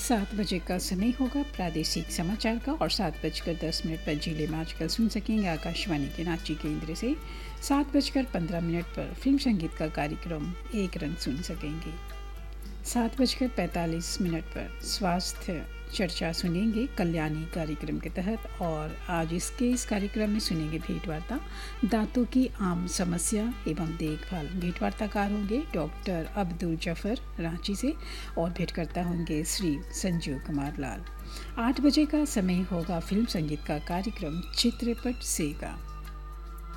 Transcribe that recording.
7 बजे का समय होगा प्रादेशिक समाचार का और 7:10 पर जिले में आजकल सुन सकेंगे आकाशवाणी के रांची केंद्र से। 7:15 पर फिल्म संगीत का कार्यक्रम एक रंग सुन सकेंगे। 7:45 पर स्वास्थ्य चर्चा सुनेंगे कल्याणी कार्यक्रम के तहत, और आज इस कार्यक्रम में सुनेंगे भेंटवार्ता दांतों की आम समस्या एवं देखभाल। भेंटवार्ताकार होंगे डॉक्टर अब्दुल जफर रांची से और भेंटकर्ता होंगे श्री संजीव कुमार लाल। 8 बजे का समय होगा फिल्म संगीत का कार्यक्रम चित्रपट से का।